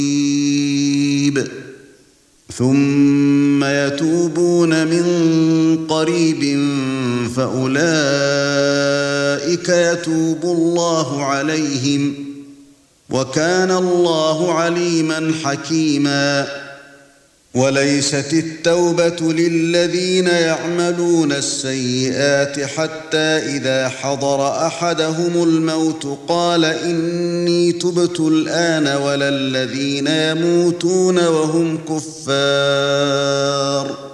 ثم يتوبون من قريب فأولئك يتوب الله عليهم وكان الله عليما حكيما. وليست التوبة للذين يعملون السيئات حتى إذا حضر أحدهم الموت قال إني تبت الآن ولا الذين يموتون وهم كفار